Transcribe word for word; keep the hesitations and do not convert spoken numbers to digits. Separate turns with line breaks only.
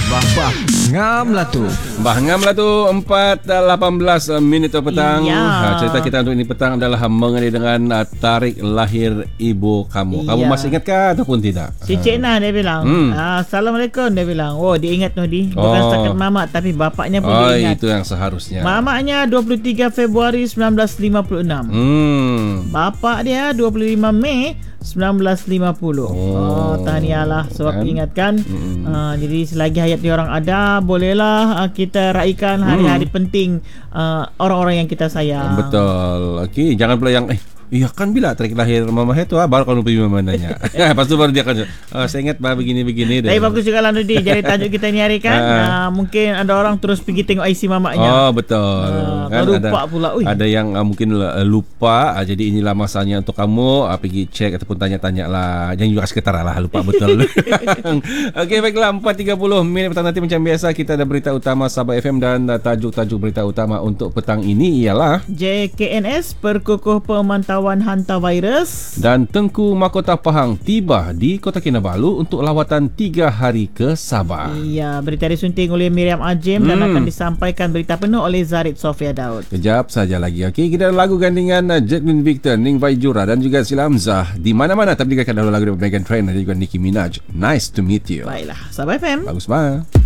Bah bah ngam lah tu.
Bah ngam lah tu empat lapan belas minit petang.
Iya.
Ha, cerita kita untuk ini petang adalah mengenai dengan uh, tarikh lahir ibu kamu. Kamu
Iya.
masih ingatkah ataupun tidak?
Si Cik Nah dia bilang,
Hmm.
ah, Assalamualaikum dia bilang. Oh dia ingat tu di. Bukan
Oh.
setakat mamak tapi bapaknya pun
Oh,
dia ingat.
itu yang seharusnya.
Mamaknya dua puluh tiga Februari sembilan belas lima puluh enam.
Hmm.
Bapak dia dua puluh lima Mei sembilan belas lima puluh.
Oh.
Oh, tahniah lah sebab
Kan?
ingatkan.
Mm-mm.
Uh, jadi selagi hayat dia orang ada, bolehlah uh, kita raikan hari-hari penting uh, orang-orang yang kita sayang.
Betul. Okey, jangan pula yang eh iya kan bila tarik lahir mama itu ah, baru kalau pergi mananya. Lepas tu baru dia akan ah, saya ingat bah begini-begini
Tapi bagus juga lah Nudi. Jadi tajuk kita ni hari kan
Ah.
uh, mungkin ada orang terus pergi tengok I C mamaknya.
Oh betul.
Ah, kau lupa
ada,
pula, ui.
Ada yang uh, mungkin uh, lupa. Uh, jadi inilah masanya untuk kamu uh, pergi cek ataupun tanya-tanya lah. Jangan juga sekitar lah lupa betul. Okey baiklah empat tiga puluh minit petang nanti macam biasa kita ada berita utama Sabah F M dan uh, tajuk-tajuk berita utama untuk petang ini ialah
J K N S perkukuh pemantauan hantavirus.
dan Tengku Mahkota Pahang tiba di Kota Kinabalu untuk lawatan tiga hari ke Sabah.
Iya, berita disunting oleh Miriam Ajim dan
Hmm.
akan disampaikan berita penuh oleh Zarid Sofia Daud.
Kejap saja lagi. Okey, kita ada lagu gandingan uh, Jacqueline Victor, Ning Vaijura dan juga Sila Hamzah di mana-mana. Tapi dengarkan dahulu lagu dari Meghan Trainor dan juga Nicki Minaj. Nice to meet you.
Baiklah, Sabah F M.
Bagus banget.